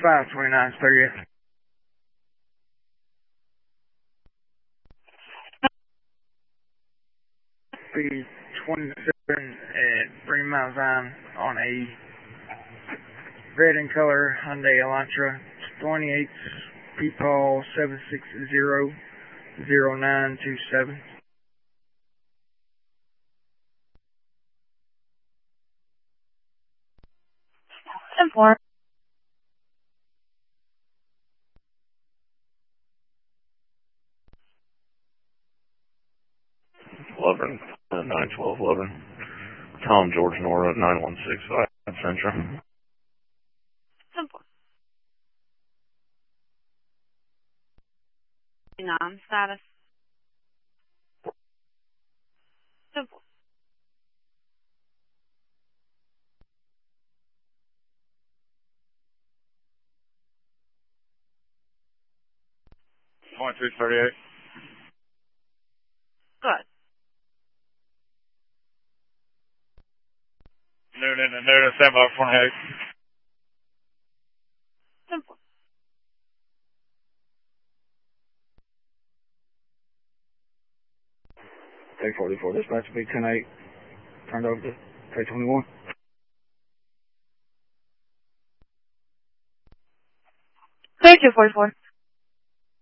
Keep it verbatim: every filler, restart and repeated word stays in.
five twenty-nine thirtieth. Be twenty-seven at Green Mountain Vine on a red in color Hyundai Elantra, twenty-eight P P A W seven six zero zero nine two seven. ten four. eleven, nine twelve eleven. Tom George Nora, nine one six five Central. ten four. Non status. ten four. twenty-two thirty-eight. Good. Noonan and Noonan, stand by for twenty-eight. ten four. Take forty-four, dispatch will be ten eight. Turned over to K twenty-one. thirty-two forty-four.